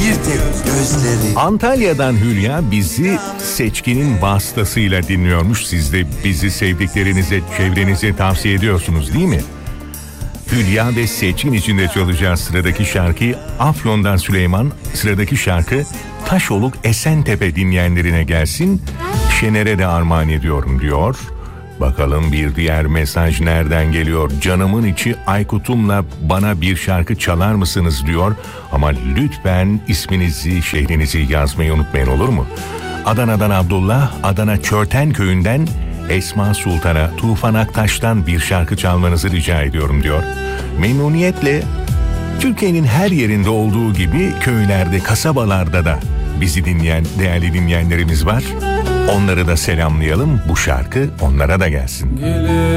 bir tek gözleri. Antalya'dan Hülya bizi Seçkin'in vasıtasıyla dinliyormuş. Siz de bizi sevdiklerinize, çevrenize tavsiye ediyorsunuz değil mi? Hülya ve Seçkin içinde çalacağız sıradaki şarkıyı. Afyon'dan Süleyman, sıradaki şarkı Taşoluk Esentepe dinleyenlerine gelsin. Şener'e de armağan ediyorum diyor. Bakalım bir diğer mesaj nereden geliyor? Canımın içi Aykut'umla bana bir şarkı çalar mısınız diyor. Ama lütfen isminizi, şehrinizi yazmayı unutmayın, olur mu? Adana'dan Abdullah, Adana Çörten köyünden Esma Sultan'a, Tufan Aktaş'tan bir şarkı çalmanızı rica ediyorum diyor. Memnuniyetle. Türkiye'nin her yerinde olduğu gibi köylerde, kasabalarda da bizi dinleyen değerli dinleyenlerimiz var. Onları da selamlayalım. Bu şarkı onlara da gelsin.